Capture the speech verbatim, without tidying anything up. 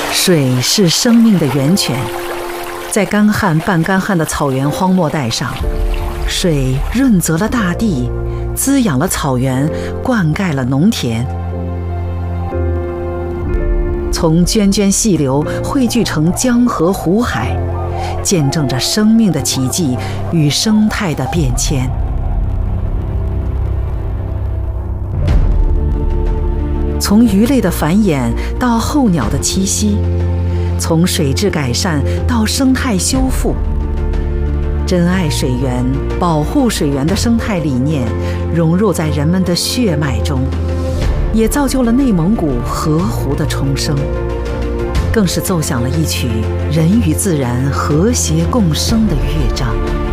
水是生命的源泉，在干旱半干旱的草原荒漠带上，水润泽了大地，滋养了草原，灌溉了农田。从涓涓细流汇聚成江河湖海，见证着生命的奇迹与生态的变迁。从鱼类的繁衍到候鸟的栖息，从水质改善到生态修复，珍爱水源、保护水源的生态理念融入在人们的血脉中，也造就了内蒙古河湖的重生，更是奏响了一曲人与自然和谐共生的乐章。